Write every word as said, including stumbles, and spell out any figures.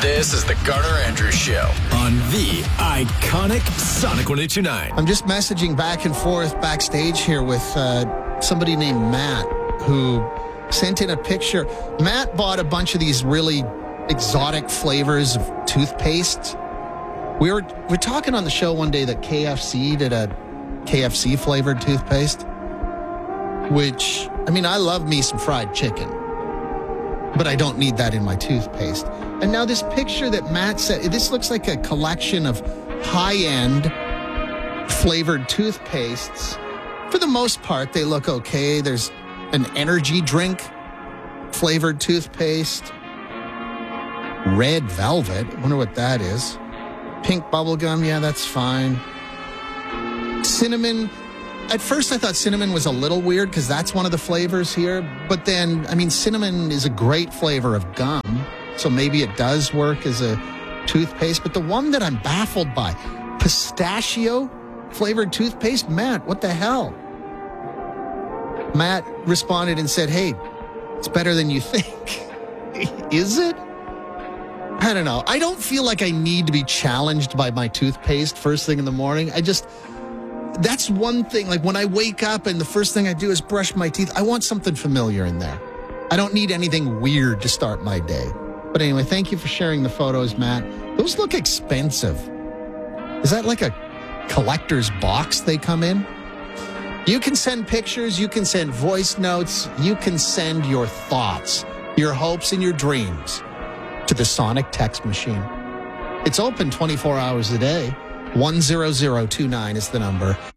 This is the Garner Andrews Show on the iconic Sonic one eight two nine. I'm just messaging back and forth backstage here with uh, somebody named Matt who sent in a picture. Matt bought a bunch of these really exotic flavors of toothpaste. We were we're talking on the show one day that K F C did a K F C flavored toothpaste, which, I mean, I love me some fried chicken, but I don't need that in my toothpaste. And now this picture that Matt said, this looks like a collection of high-end flavored toothpastes. For the most part, they look okay. There's an energy drink flavored toothpaste. Red velvet. I wonder what that is. Pink bubblegum. Yeah, that's fine. Cinnamon. At first, I thought cinnamon was a little weird because that's one of the flavors here. But then, I mean, cinnamon is a great flavor of gum. So maybe it does work as a toothpaste. But the one that I'm baffled by, pistachio flavored toothpaste? Matt, what the hell? Matt responded and said, hey, it's better than you think. Is it? I don't know. I don't feel like I need to be challenged by my toothpaste first thing in the morning. I just, that's one thing. Like when I wake up and the first thing I do is brush my teeth, I want something familiar in there. I don't need anything weird to start my day. But anyway, thank you for sharing the photos, Matt. Those look expensive. Is that like a collector's box they come in? You can send pictures, you can send voice notes, you can send your thoughts, your hopes and your dreams to the Sonic text machine. It's open twenty-four hours a day. one zero zero two nine is the number.